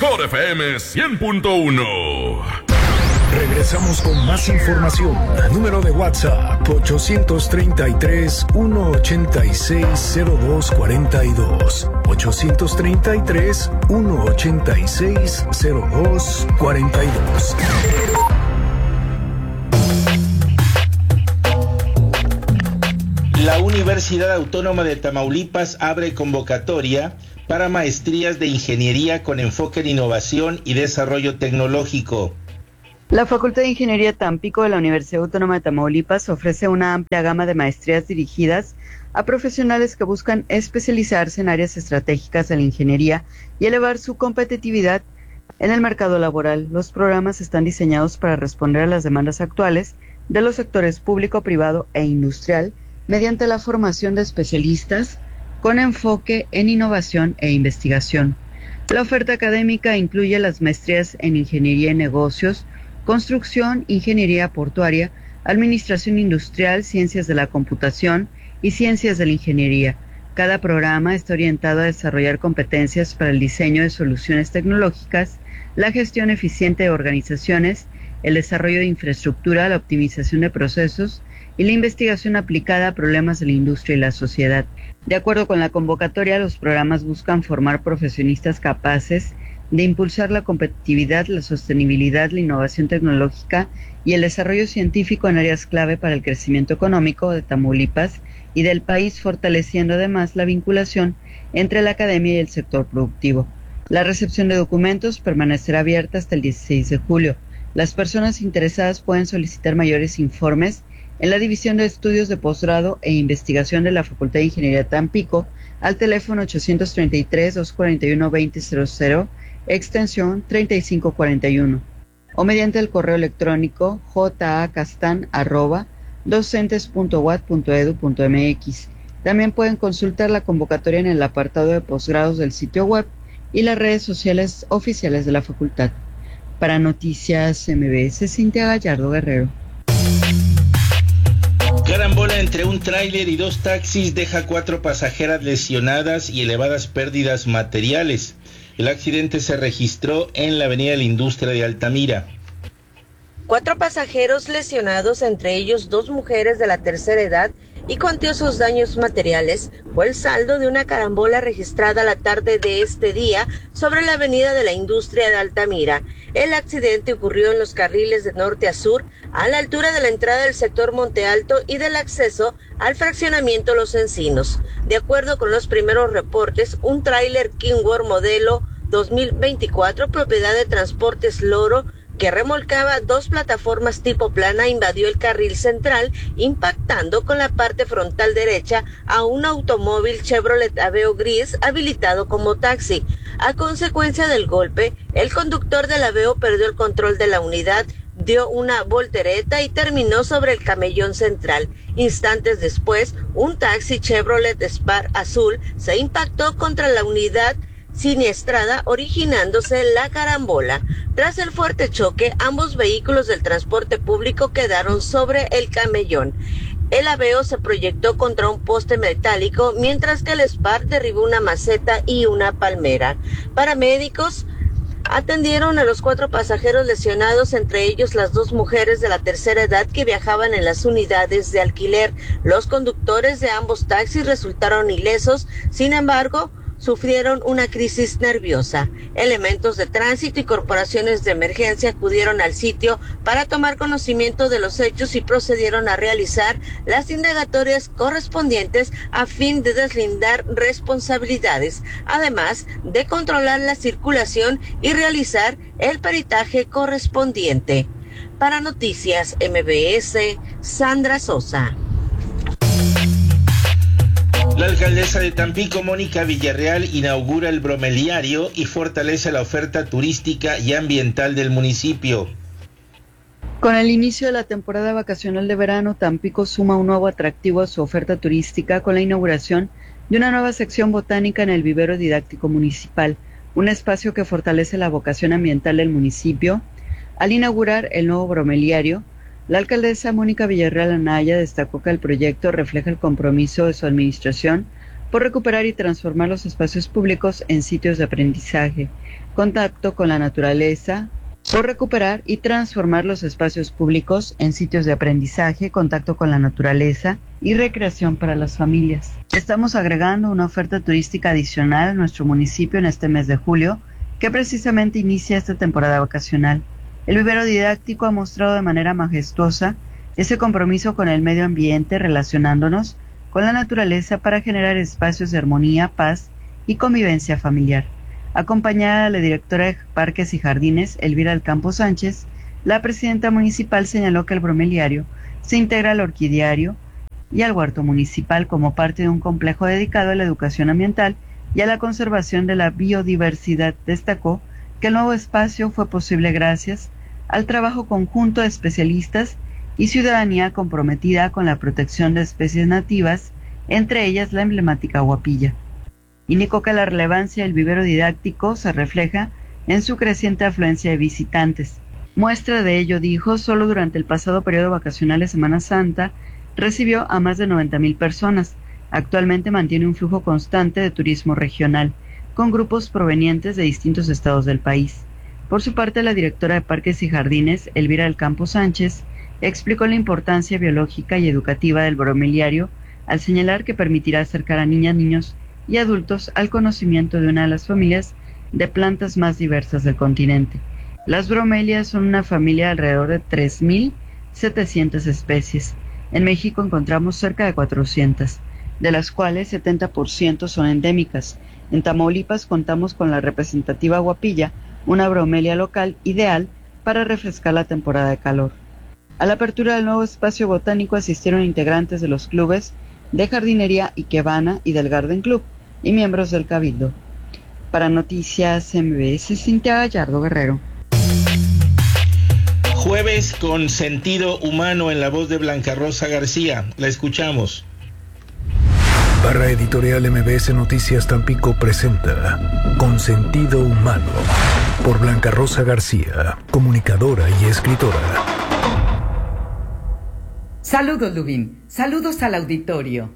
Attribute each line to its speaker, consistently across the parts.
Speaker 1: mejor FM 100.1.
Speaker 2: Regresamos con más información. Número de WhatsApp 833-186-0242. 833-186-0242.
Speaker 3: La Universidad Autónoma de Tamaulipas abre convocatoria para maestrías de ingeniería con enfoque en innovación y desarrollo tecnológico.
Speaker 4: La Facultad de Ingeniería Tampico de la Universidad Autónoma de Tamaulipas ofrece una amplia gama de maestrías dirigidas a profesionales que buscan especializarse en áreas estratégicas de la ingeniería y elevar su competitividad en el mercado laboral. Los programas están diseñados para responder a las demandas actuales de los sectores público, privado e industrial mediante la formación de especialistas con enfoque en innovación e investigación. La oferta académica incluye las maestrías en Ingeniería en Negocios, Construcción, Ingeniería Portuaria, Administración Industrial, Ciencias de la Computación y Ciencias de la Ingeniería. Cada programa está orientado a desarrollar competencias para el diseño de soluciones tecnológicas, la gestión eficiente de organizaciones, el desarrollo de infraestructura, la optimización de procesos y la investigación aplicada a problemas de la industria y la sociedad. De acuerdo con la convocatoria, los programas buscan formar profesionistas capaces de impulsar la competitividad, la sostenibilidad, la innovación tecnológica y el desarrollo científico en áreas clave para el crecimiento económico de Tamaulipas y del país, fortaleciendo además la vinculación entre la academia y el sector productivo. La recepción de documentos permanecerá abierta hasta el 16 de julio. Las personas interesadas pueden solicitar mayores informes en la División de Estudios de Posgrado e Investigación de la Facultad de Ingeniería Tampico al teléfono 833-241-2000, extensión 3541, o mediante el correo electrónico jacastan@docentes.uad.edu.mx. También pueden consultar la convocatoria en el apartado de posgrados del sitio web y las redes sociales oficiales de la facultad. Para Noticias MBS, Cintia Gallardo Guerrero.
Speaker 3: Carambola entre un tráiler y dos taxis deja 4 pasajeras lesionadas y elevadas pérdidas materiales. El accidente se registró en la avenida de la Industria de Altamira.
Speaker 5: 4 pasajeros lesionados, entre ellos 2 mujeres de la tercera edad, y cuantiosos daños materiales fue el saldo de una carambola registrada la tarde de este día sobre la avenida de la Industria de Altamira. El accidente ocurrió en los carriles de norte a sur, a la altura de la entrada del sector Monte Alto y del acceso al fraccionamiento Los Encinos. De acuerdo con los primeros reportes, un tráiler Kenworth modelo 2024, propiedad de Transportes Loro, que remolcaba 2 plataformas tipo plana, invadió el carril central, impactando con la parte frontal derecha a un automóvil Chevrolet Aveo gris habilitado como taxi. A consecuencia del golpe, el conductor del Aveo perdió el control de la unidad, dio una voltereta y terminó sobre el camellón central. Instantes después, un taxi Chevrolet Spark azul se impactó contra la unidad siniestrada, originándose la carambola. Tras el fuerte choque, ambos vehículos del transporte público quedaron sobre el camellón. El Aveo se proyectó contra un poste metálico, mientras que el Spark derribó una maceta y una palmera. Paramédicos atendieron a los 4 pasajeros lesionados, entre ellos las 2 mujeres de la tercera edad que viajaban en las unidades de alquiler. Los conductores de ambos taxis resultaron ilesos, sin embargo, sufrieron una crisis nerviosa. Elementos de tránsito y corporaciones de emergencia acudieron al sitio para tomar conocimiento de los hechos y procedieron a realizar las indagatorias correspondientes a fin de deslindar responsabilidades, además de controlar la circulación y realizar el peritaje correspondiente. Para Noticias MBS, Sandra Sosa.
Speaker 3: La alcaldesa de Tampico, Mónica Villarreal, inaugura el bromeliario y fortalece la oferta turística y ambiental del municipio.
Speaker 4: Con el inicio de la temporada vacacional de verano, Tampico suma un nuevo atractivo a su oferta turística con la inauguración de una nueva sección botánica en el vivero didáctico municipal, un espacio que fortalece la vocación ambiental del municipio. Al inaugurar el nuevo bromeliario, la alcaldesa Mónica Villarreal Anaya destacó que el proyecto refleja el compromiso de su administración por recuperar y transformar los espacios públicos en sitios de aprendizaje, contacto con la naturaleza, por recuperar y transformar los espacios públicos en sitios de aprendizaje, contacto con la naturaleza y recreación para las familias. Estamos agregando una oferta turística adicional a nuestro municipio en este mes de julio, que precisamente inicia esta temporada vacacional. El vivero didáctico ha mostrado de manera majestuosa ese compromiso con el medio ambiente, relacionándonos con la naturaleza para generar espacios de armonía, paz y convivencia familiar. Acompañada de la directora de Parques y Jardines, Elvira del Campo Sánchez, la presidenta municipal señaló que el bromeliario se integra al orquidiario y al huerto municipal como parte de un complejo dedicado a la educación ambiental y a la conservación de la biodiversidad. Destacó que el nuevo espacio fue posible gracias al trabajo conjunto de especialistas y ciudadanía comprometida con la protección de especies nativas, entre ellas la emblemática guapilla. Indicó que la relevancia del vivero didáctico se refleja en su creciente afluencia de visitantes. Muestra de ello, dijo, solo durante el pasado periodo vacacional de Semana Santa recibió a más de 90,000 personas. Actualmente mantiene un flujo constante de turismo regional, con grupos provenientes de distintos estados del país. Por su parte, la directora de Parques y Jardines, Elvira del Campo Sánchez, explicó la importancia biológica y educativa del bromeliario al señalar que permitirá acercar a niñas, niños y adultos al conocimiento de una de las familias de plantas más diversas del continente. Las bromelias son una familia de alrededor de 3,700 especies. En México encontramos cerca de 400, de las cuales 70% son endémicas. En Tamaulipas contamos con la representativa guapilla, una bromelia local ideal para refrescar la temporada de calor. A la apertura del nuevo espacio botánico asistieron integrantes de los clubes de jardinería Ikebana y del Garden Club y miembros del Cabildo. Para Noticias MBS, Cintia Gallardo Guerrero.
Speaker 3: Jueves con sentido humano en la voz de Blanca Rosa García. La escuchamos.
Speaker 2: Barra Editorial MBS Noticias Tampico presenta Con Sentido Humano por Blanca Rosa García, comunicadora y escritora.
Speaker 6: Saludos, Lubín. Saludos al auditorio.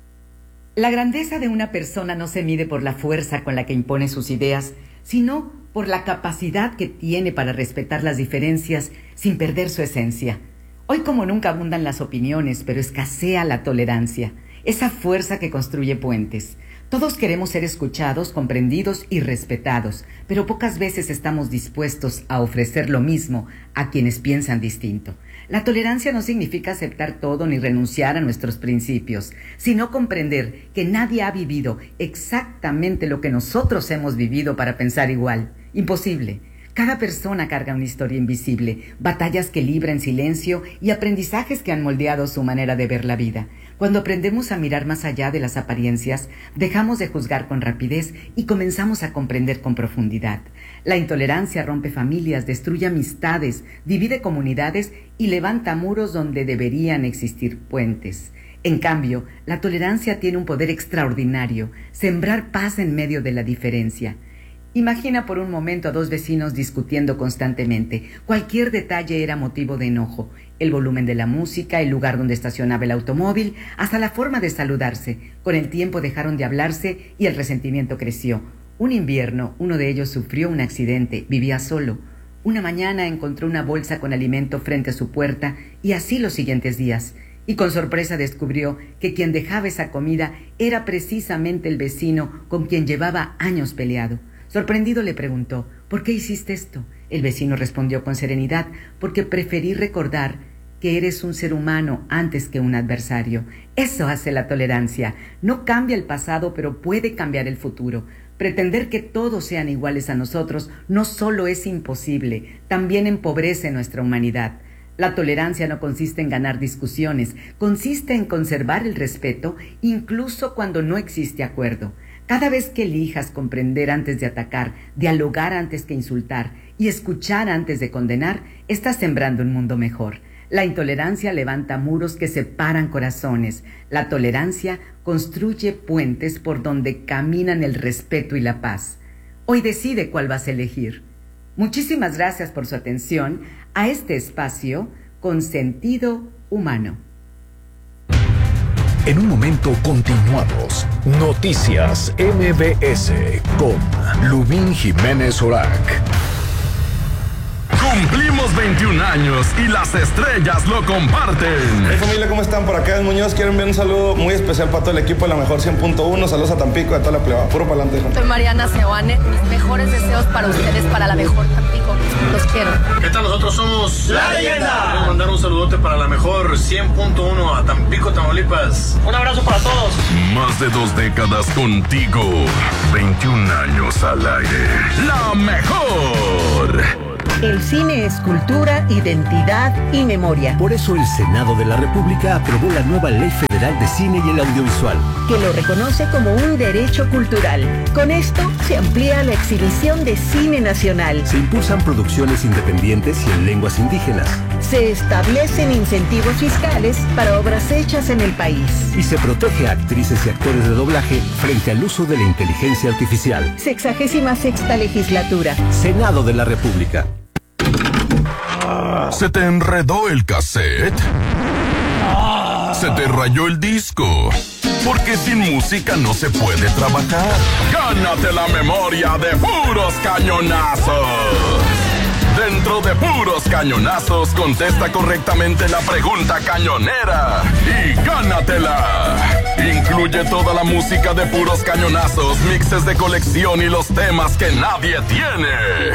Speaker 6: La grandeza de una persona no se mide por la fuerza con la que impone sus ideas, sino por la capacidad que tiene para respetar las diferencias sin perder su esencia. Hoy como nunca abundan las opiniones, pero escasea la tolerancia, esa fuerza que construye puentes. Todos queremos ser escuchados, comprendidos y respetados, pero pocas veces estamos dispuestos a ofrecer lo mismo a quienes piensan distinto. La tolerancia no significa aceptar todo ni renunciar a nuestros principios, sino comprender que nadie ha vivido exactamente lo que nosotros hemos vivido para pensar igual. Imposible. Cada persona carga una historia invisible, batallas que libra en silencio y aprendizajes que han moldeado su manera de ver la vida. Cuando aprendemos a mirar más allá de las apariencias, dejamos de juzgar con rapidez y comenzamos a comprender con profundidad. La intolerancia rompe familias, destruye amistades, divide comunidades y levanta muros donde deberían existir puentes. En cambio, la tolerancia tiene un poder extraordinario, sembrar paz en medio de la diferencia. Imagina por un momento a dos vecinos discutiendo constantemente. Cualquier detalle era motivo de enojo. El volumen de la música, el lugar donde estacionaba el automóvil, hasta la forma de saludarse. Con el tiempo dejaron de hablarse y el resentimiento creció. Un invierno, uno de ellos sufrió un accidente, vivía solo. Una mañana encontró una bolsa con alimento frente a su puerta y así los siguientes días. Y con sorpresa descubrió que quien dejaba esa comida era precisamente el vecino con quien llevaba años peleado. Sorprendido le preguntó, ¿por qué hiciste esto? El vecino respondió con serenidad, porque preferí recordar que eres un ser humano antes que un adversario. Eso hace la tolerancia. No cambia el pasado, pero puede cambiar el futuro. Pretender que todos sean iguales a nosotros no solo es imposible, también empobrece nuestra humanidad. La tolerancia no consiste en ganar discusiones, consiste en conservar el respeto, incluso cuando no existe acuerdo. Cada vez que elijas comprender antes de atacar, dialogar antes que insultar y escuchar antes de condenar, estás sembrando un mundo mejor. La intolerancia levanta muros que separan corazones. La tolerancia construye puentes por donde caminan el respeto y la paz. Hoy decide cuál vas a elegir. Muchísimas gracias por su atención a este espacio con sentido humano.
Speaker 2: En un momento continuamos. Noticias MBS con Lubín Jiménez Orac.
Speaker 1: Cumplimos 21 años y las estrellas lo comparten.
Speaker 7: Hey familia, ¿cómo están? Por acá en Muñoz. Quiero enviar un saludo muy especial para todo el equipo de la mejor 100.1. Saludos a Tampico, a toda la pleba. Puro para adelante.
Speaker 8: Soy Mariana Seoane. Mis mejores deseos para ustedes, para la mejor Tampico. Los quiero.
Speaker 9: ¿Qué tal? Nosotros somos La Leyenda. Quiero mandar un saludote para la mejor 100.1 a Tampico, Tamaulipas. Un abrazo para todos.
Speaker 1: Más de 2 décadas contigo. 21 años al aire. La mejor.
Speaker 10: El cine es cultura, identidad y memoria.
Speaker 11: Por eso el Senado de la República aprobó la nueva Ley Federal de Cine y el Audiovisual,
Speaker 10: que lo reconoce como un derecho cultural. Con esto se amplía la exhibición de cine nacional.
Speaker 11: Se impulsan producciones independientes y en lenguas indígenas.
Speaker 10: Se establecen incentivos fiscales para obras hechas en el país.
Speaker 11: Y se protege a actrices y actores de doblaje frente al uso de la inteligencia artificial.
Speaker 10: 66ª legislatura.
Speaker 11: Senado de la República.
Speaker 1: ¿Se te enredó el cassette? ¿Se te rayó el disco? Porque sin música no se puede trabajar. Gánate la memoria de Puros Cañonazos. Dentro de Puros Cañonazos, contesta correctamente la pregunta cañonera y gánatela. Incluye toda la música de Puros Cañonazos, mixes de colección y los temas que nadie tiene.